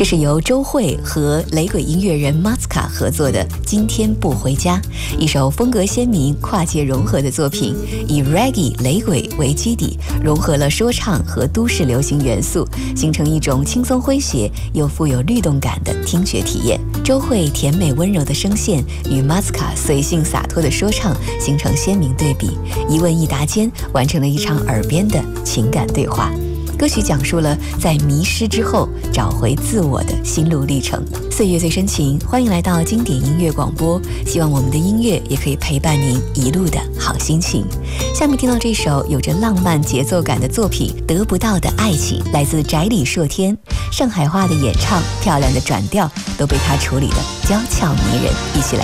这是由周蕙和雷鬼音乐人 Maska 合作的《今天不回家》，一首风格鲜明、跨界融合的作品，以 Reggae 雷鬼为基底，融合了说唱和都市流行元素，形成一种轻松诙谐又富有律动感的听觉体验。周蕙甜美温柔的声线与 Maska 随性洒脱的说唱形成鲜明对比，一问一答间完成了一场耳边的情感对话。歌曲讲述了在迷失之后找回自我的心路历程。岁月最深情，欢迎来到经典音乐广播，希望我们的音乐也可以陪伴您一路的好心情。下面听到这首有着浪漫节奏感的作品《得不到的爱情》，来自宅里朔天，上海话的演唱，漂亮的转调都被他处理得娇俏迷人，一起来